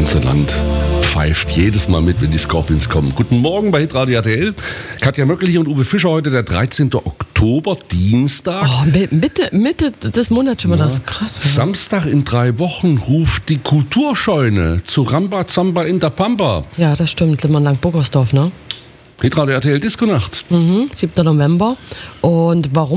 ganze Land pfeift jedes Mal mit, wenn die Scorpions kommen. Guten Morgen bei Hitradio RTL. Katja Möckeli und Uwe Fischer, heute der 13. Oktober, Dienstag. Oh, Mitte des Monats schon mal, das ist krass. Ja. Samstag in 3 Wochen ruft die Kulturscheune zu Rambazamba in der Pampa. Ja, das stimmt, Limmern-Lang-Bockersdorf, ne? Hitradio RTL Disco-Nacht. 7. November. Und warum?